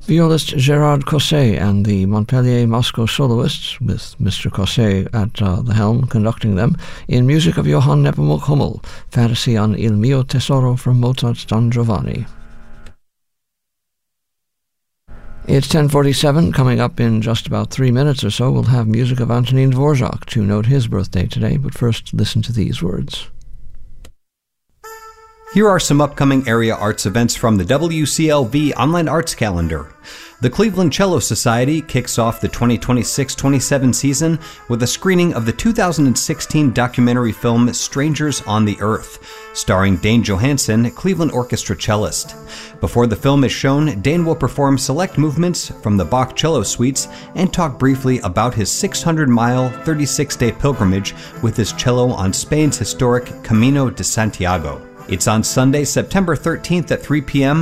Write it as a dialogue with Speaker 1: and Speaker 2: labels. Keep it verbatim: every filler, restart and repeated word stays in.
Speaker 1: Violist Gérard Cosset and the Montpellier Moscow Soloists, with Mister Cosset at uh, the helm conducting them, in music of Johann Nepomuk Hummel, Fantasy on Il mio tesoro from Mozart's Don Giovanni. It's ten forty-seven. Coming up in just about three minutes or so, we'll have music of Antonin Dvorak to note his birthday today, but first listen to these words.
Speaker 2: Here are some upcoming area arts events from the W C L V Online Arts Calendar. The Cleveland Cello Society kicks off the twenty twenty-six twenty-seven season with a screening of the two thousand sixteen documentary film Strangers on the Earth, starring Dane Johansen, Cleveland Orchestra cellist. Before the film is shown, Dane will perform select movements from the Bach cello suites and talk briefly about his six hundred mile, thirty-six day pilgrimage with his cello on Spain's historic Camino de Santiago. It's on Sunday, September thirteenth at three p.m.